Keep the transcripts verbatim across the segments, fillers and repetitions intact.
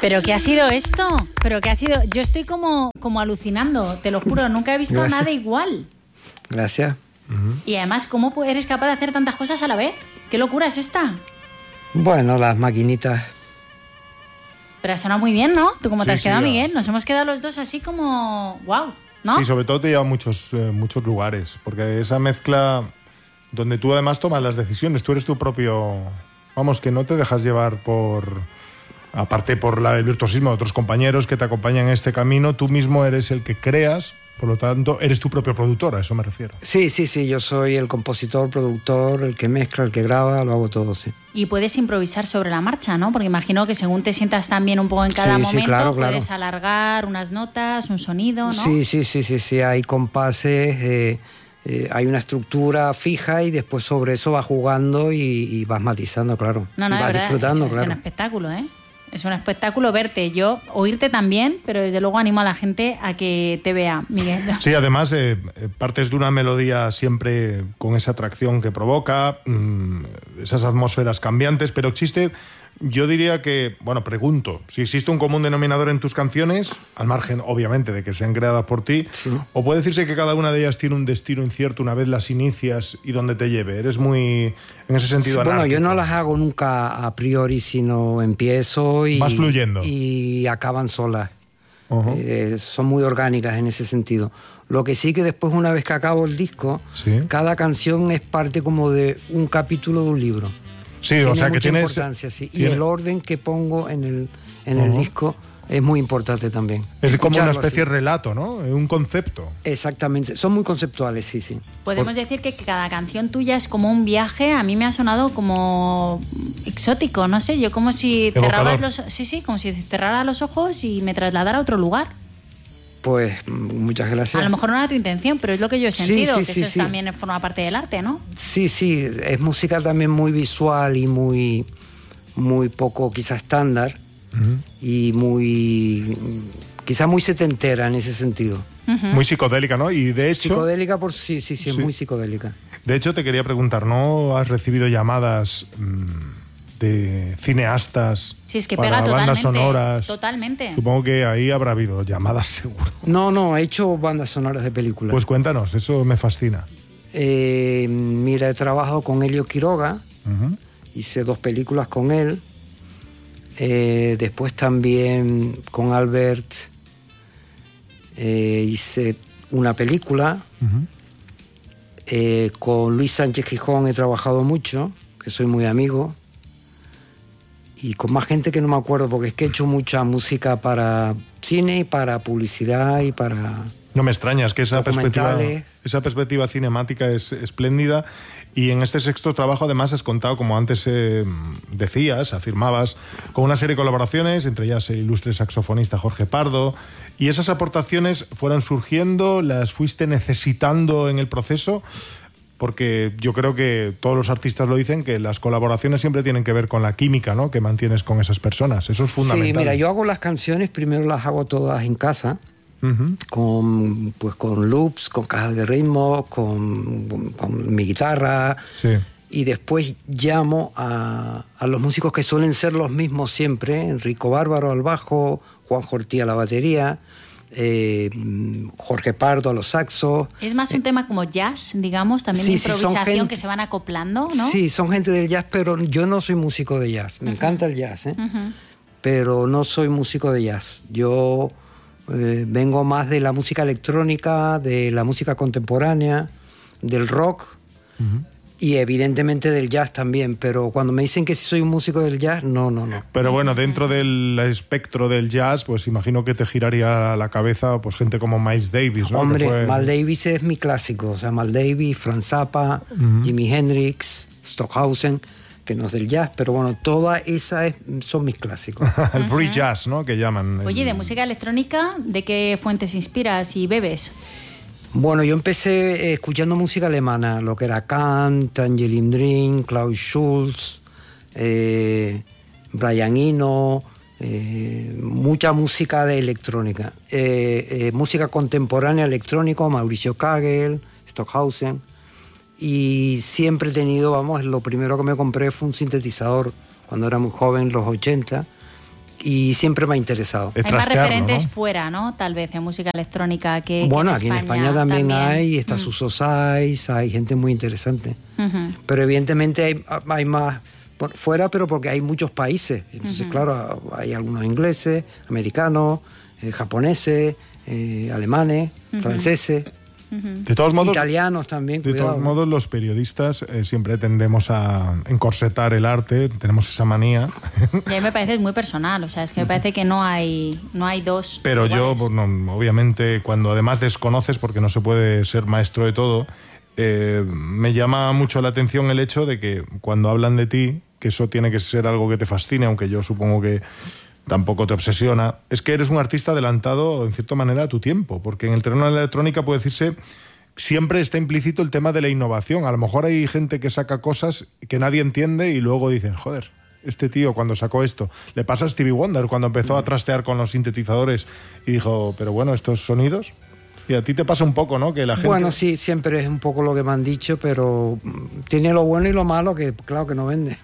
¿Pero qué ha sido esto? ¿Pero qué ha sido? Yo estoy como, como alucinando, te lo juro, nunca he visto Gracias. nada igual. Gracias. Uh-huh. Y además, ¿cómo eres capaz de hacer tantas cosas a la vez? ¿Qué locura es esta? Bueno, las maquinitas. Pero ha sonado muy bien, ¿no? ¿Tú cómo Sí, te has sí, quedado, ya. Miguel? Nos hemos quedado los dos así como... ¡Wow! ¿No? Sí, sobre todo te lleva a muchos, eh, muchos lugares, porque esa mezcla donde tú además tomas las decisiones, tú eres tu propio... Vamos, que no te dejas llevar por... Aparte por la, el virtuosismo de otros compañeros que te acompañan en este camino, tú mismo eres el que creas, por lo tanto, eres tu propio productor, a eso me refiero. Sí, sí, sí, yo soy el compositor, productor, el que mezcla, el que graba, lo hago todo, sí. Y puedes improvisar sobre la marcha, ¿no? Porque imagino que según te sientas también un poco en cada Sí, sí, momento, claro, claro. puedes alargar unas notas, un sonido, ¿no? Sí, sí, sí, sí, sí, hay compases, eh, eh, hay una estructura fija y después sobre eso vas jugando y, y vas matizando, claro. No, no, y de vas verdad, disfrutando, es, claro. es un espectáculo, ¿eh? Es un espectáculo verte, yo oírte también, pero desde luego animo a la gente a que te vea, Miguel. Sí, además eh, partes de una melodía siempre con esa atracción que provoca, mmm, esas atmósferas cambiantes, pero existe, yo diría que, bueno, pregunto, si existe un común denominador en tus canciones, al margen, obviamente, de que sean creadas por ti, Sí. o puede decirse que cada una de ellas tiene un destino incierto una vez las inicias y donde te lleve. Eres muy, en ese sentido, Bueno, anárquico. yo no las hago nunca a priori, sino empiezo y, Vas fluyendo. y acaban solas. Ujú. Eh, son muy orgánicas en ese sentido. Lo que sí que después, una vez que acabo el disco, Sí. cada canción es parte como de un capítulo de un libro. Sí, Tiene o sea que mucha tienes... importancia, sí. Y tiene- el orden que pongo en el, en el Ujú. disco es muy importante también. Es como una Escucharlo especie así. de relato, ¿no? Un concepto. Exactamente. Son muy conceptuales, sí, sí. Podemos decir que cada canción tuya es como un viaje, a mí me ha sonado como exótico, no sé, yo como si cerrabas Evocador. los... Sí, sí, como si cerrara los ojos y me trasladara a otro lugar. Pues muchas gracias. A lo mejor no era tu intención, pero es lo que yo he Sí, sentido, sí, que sí, eso sí. también forma parte del arte, ¿no? Sí, sí, es música también muy visual y muy, muy poco quizá estándar y muy, quizá muy setentera en ese sentido. Muy psicodélica, ¿no? Y de hecho... Psicodélica por sí, sí, sí, es Sí. muy psicodélica. De hecho, te quería preguntar, ¿no has recibido llamadas mmm, de cineastas Sí, es que para pega bandas totalmente. sonoras? Totalmente. Supongo que ahí habrá habido llamadas, seguro. No, no, he hecho bandas sonoras de películas. Pues cuéntanos, eso me fascina. Eh, mira, he trabajado con Elio Quiroga, Ujú. hice dos películas con él. Eh, después también con Albert eh, hice una película. Ujú. Eh, con Luis Sánchez Gijón he trabajado mucho, que soy muy amigo. Y con más gente que no me acuerdo, porque es que he hecho mucha música para cine y para publicidad y para... No me extrañas que esa perspectiva, Documentales. esa perspectiva cinemática es espléndida. Y en este sexto trabajo, además, has contado, como antes eh, decías, afirmabas, con una serie de colaboraciones, entre ellas el ilustre saxofonista Jorge Pardo. Y esas aportaciones fueron surgiendo, las fuiste necesitando en el proceso, porque yo creo que todos los artistas lo dicen, que las colaboraciones siempre tienen que ver con la química, ¿no?, que mantienes con esas personas. Eso es fundamental. Sí, mira, yo hago las canciones, primero las hago todas en casa. Ujú. Con, pues, con loops, con cajas de ritmo, con, con mi guitarra. Sí. Y después llamo a, a los músicos que suelen ser los mismos siempre: Enrico Bárbaro al bajo, Juan Ortí a la batería, eh, Jorge Pardo a los saxos. Es más un tema como jazz, digamos, también Sí, de sí, son improvisación gente- que se van acoplando, ¿no? Sí, son gente del jazz, pero yo no soy músico de jazz. Me encanta el jazz, ¿eh? Ujú. Pero no soy músico de jazz. Yo eh, vengo más de la música electrónica, de la música contemporánea, del rock y evidentemente del jazz también. Pero cuando me dicen que si soy un músico del jazz, no, no, no. Pero bueno, dentro del espectro del jazz, pues imagino que te giraría a la cabeza pues gente como Miles Davis, ¿no? Hombre, Que fue- Mal Davis es mi clásico. O sea, Mal Davis, Franz Zappa, Jimi Hendrix, Stockhausen, que no es del jazz, pero bueno, todas esas es- son mis clásicos. el free jazz, ¿no?, que llaman. Oye, El- de música electrónica, ¿de qué fuentes inspiras y bebes? Bueno, yo empecé eh, escuchando música alemana, lo que era Kant, Tangerine Dream, Klaus Schulz, eh, Brian Eno, eh, mucha música de electrónica. Eh, eh, música contemporánea electrónica, Mauricio Kagel, Stockhausen. Y siempre he tenido, vamos, lo primero que me compré fue un sintetizador cuando era muy joven, los ochenta. y siempre me ha interesado. Hay más referentes, ¿no?, fuera, ¿no? Tal vez en música electrónica que Bueno, que en aquí España, en España también, también. hay, está Mm. Suso Saiz, hay gente muy interesante. Uh-huh. Pero evidentemente hay, hay más por fuera, pero porque hay muchos países. Entonces, uh-huh. claro, hay algunos ingleses, americanos, eh, japoneses, eh, alemanes, uh-huh. franceses. De todos modos, italianos también, de cuidado. todos modos, los periodistas eh, siempre tendemos a encorsetar el arte, tenemos esa manía. Y a mí me parece muy personal, o sea, es que me parece que no hay, no hay dos. Pero iguales. yo, pues, no, obviamente, cuando además desconoces, porque no se puede ser maestro de todo, eh, me llama mucho la atención el hecho de que cuando hablan de ti, que eso tiene que ser algo que te fascine, aunque yo supongo que tampoco te obsesiona, es que eres un artista adelantado en cierta manera a tu tiempo, porque en el terreno de la electrónica puede decirse siempre está implícito el tema de la innovación. A lo mejor hay gente que saca cosas que nadie entiende y luego dicen, joder, este tío cuando sacó esto, le pasa a Stevie Wonder cuando empezó a trastear con los sintetizadores y dijo, pero bueno, estos sonidos. Y a ti te pasa un poco, ¿no? Que la gente... Bueno, sí, siempre es un poco lo que me han dicho, pero tiene lo bueno y lo malo, que claro que no vende.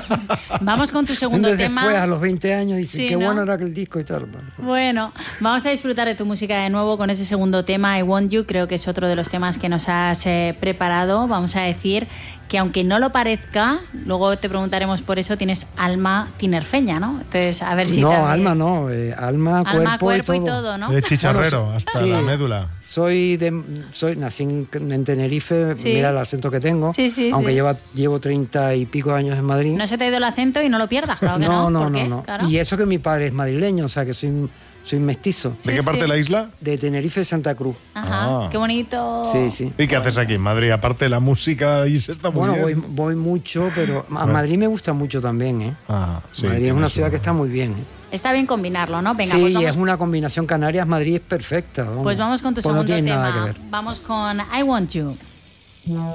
Vamos con tu segundo Vende tema. Después, a los veinte años, dicen, Sí, qué ¿no? bueno era aquel disco y tal. Bueno, vamos a disfrutar de tu música de nuevo con ese segundo tema, I Want You. Creo que es otro de los temas que nos has eh, preparado. Vamos a decir que aunque no lo parezca, luego te preguntaremos por eso, tienes alma tinerfeña, ¿no? Entonces, a ver si No, también... alma no, eh, alma, Alma, cuerpo, cuerpo y y todo. todo, ¿no? Eres chicharrero, Bueno, hasta sí. la médula. Soy de, soy nací en, en Tenerife, Sí. mira el acento que tengo, Sí, sí, aunque sí. lleva, llevo treinta y pico años en Madrid. No se te ha ido el acento y no lo pierdas, claro que no, no. no, ¿Por no, qué? no. Claro. Y eso que mi padre es madrileño, o sea que soy, soy mestizo. ¿De Sí, qué parte sí. de la isla? De Tenerife y Santa Cruz. Ajá, Ah. qué bonito. Sí, sí. ¿Y qué haces aquí en Madrid? Aparte de la música y se está muy Bueno, voy, bien. voy mucho, pero a Madrid me gusta mucho también, ¿eh? Ah, sí, Madrid es tiene una su- ciudad que está muy bien, ¿eh? Está bien combinarlo, ¿no? Venga, sí, pues vamos, es una combinación Canarias-Madrid es perfecta. Vamos. pues vamos con tu Pues no segundo tiene nada tema. que ver. Vamos con I Want You.